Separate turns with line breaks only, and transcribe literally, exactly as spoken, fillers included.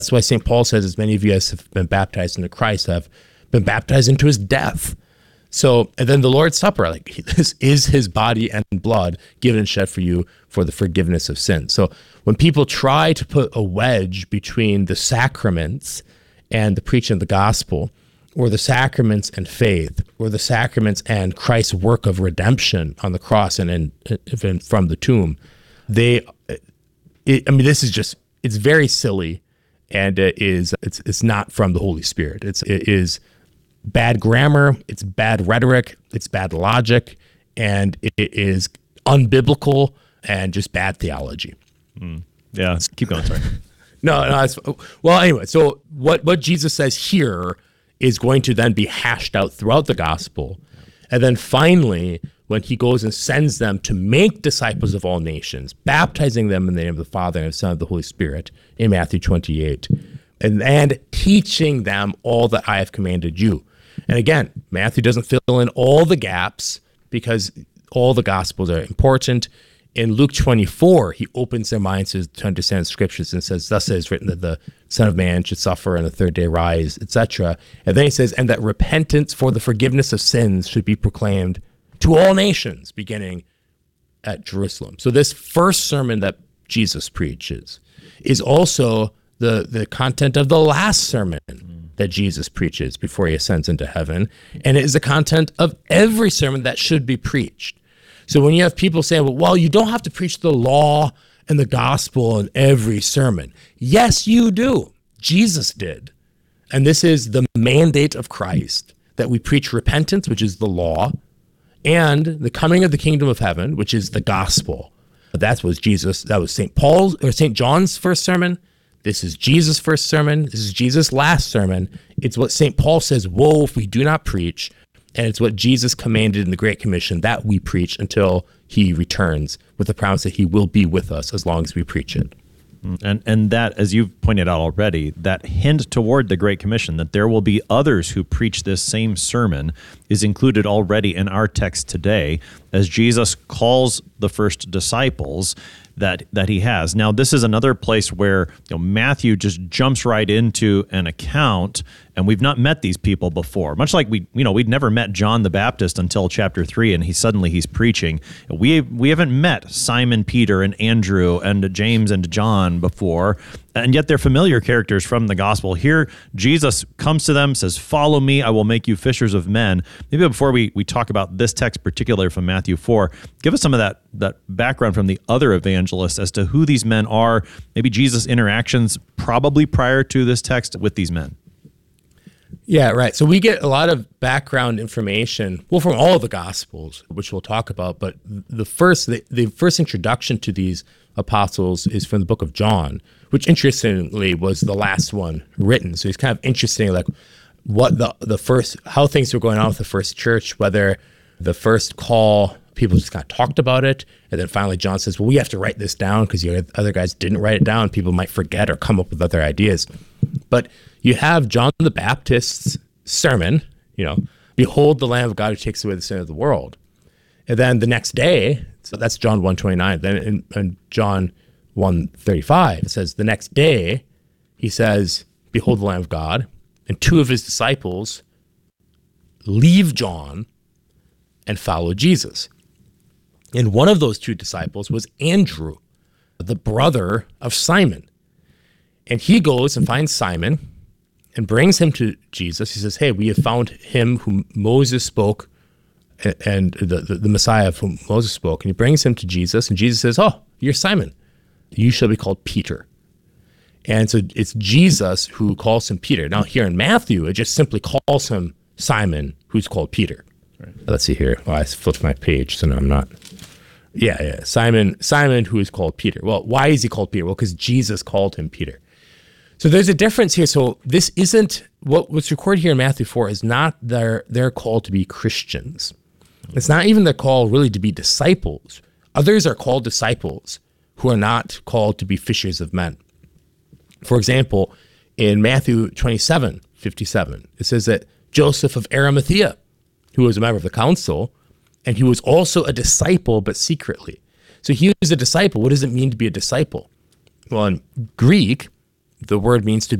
That's why Saint Paul says, as many of you as have been baptized into Christ have been baptized into his death. So, and then the Lord's Supper, like this is his body and blood given and shed for you for the forgiveness of sins. So when people try to put a wedge between the sacraments and the preaching of the gospel, or the sacraments and faith, or the sacraments and Christ's work of redemption on the cross and in, in from the tomb, they, it, I mean, this is just, it's very silly, and it is, it's, it's not from the Holy Spirit. It's, it is bad grammar, it's bad rhetoric, it's bad logic, and it is unbiblical and just bad theology.
Mm. Yeah, keep going, sorry.
no, no, it's, well, anyway, so what, what Jesus says here is going to then be hashed out throughout the gospel. And then finally, when he goes and sends them to make disciples of all nations, baptizing them in the name of the Father and of the Son and of the Holy Spirit in Matthew twenty-eight, and, and teaching them all that I have commanded you. And again, Matthew doesn't fill in all the gaps because all the gospels are important. In Luke twenty-four, he opens their minds to, to understand scriptures and says, thus it is written that the Son of Man should suffer and the third day rise, et cetera. And then he says, and that repentance for the forgiveness of sins should be proclaimed to all nations, beginning at Jerusalem. So this first sermon that Jesus preaches is also the, the content of the last sermon that Jesus preaches before he ascends into heaven. And it is the content of every sermon that should be preached. So when you have people saying, well, well, you don't have to preach the law and the gospel in every sermon. Yes, you do. Jesus did. And this is the mandate of Christ, that we preach repentance, which is the law, and the coming of the kingdom of heaven, which is the gospel. That was Jesus. That was Saint Paul's or Saint John's first sermon. This is Jesus' first sermon. This is Jesus' last sermon. It's what Saint Paul says, woe if we do not preach. And it's what Jesus commanded in the Great Commission that we preach until he returns, with the promise that he will be with us as long as we preach it.
And and that, as you've pointed out already, that hint toward the Great Commission, that there will be others who preach this same sermon, is included already in our text today, as Jesus calls the first disciples that that he has. Now, this is another place where, you know, Matthew just jumps right into an account, and we've not met these people before. Much like we, you know, we'd never met John the Baptist until chapter three, and he suddenly he's preaching. We we haven't met Simon Peter and Andrew and James and John before, and yet they're familiar characters from the gospel. Here, Jesus comes to them, says, "Follow me, I will make you fishers of men." Maybe before we we talk about this text particularly from Matthew four, give us some of that that background from the other evangelists as to who these men are, maybe Jesus' interactions probably prior to this text with these men.
Yeah, right. So we get a lot of background information, well, from all of the Gospels, which we'll talk about. But the first, the, the first introduction to these apostles is from the book of John, which interestingly was the last one written. So it's kind of interesting, like what the the first, how things were going on with the first church, whether the first call, people just kind of talked about it, and then finally John says, well, we have to write this down because the other guys didn't write it down. People might forget or come up with other ideas. But you have John the Baptist's sermon, you know, behold the Lamb of God who takes away the sin of the world. And then the next day, so that's John one twenty-nine, then in, in John one thirty-five, it says, the next day, he says, behold the Lamb of God, and two of his disciples leave John and follow Jesus. And one of those two disciples was Andrew, the brother of Simon. And he goes and finds Simon and brings him to Jesus. He says, hey, we have found him whom Moses spoke, and the, the, the Messiah of whom Moses spoke. And he brings him to Jesus, and Jesus says, oh, you're Simon. You shall be called Peter. And so it's Jesus who calls him Peter. Now here in Matthew, it just simply calls him Simon, who's called Peter. Right. Let's see here. Oh, I flipped my page, so now I'm not. Yeah, yeah. Simon, Simon, who is called Peter. Well, why is he called Peter? Well, because Jesus called him Peter. So there's a difference here. So this isn't, what, what's recorded here in Matthew four is not their, their call to be Christians. It's not even their call really to be disciples. Others are called disciples who are not called to be fishers of men. For example, in Matthew twenty-seven fifty-seven, it says that Joseph of Arimathea, who was a member of the council, and he was also a disciple, but secretly. So he was a disciple. What does it mean to be a disciple? Well, in Greek, the word means to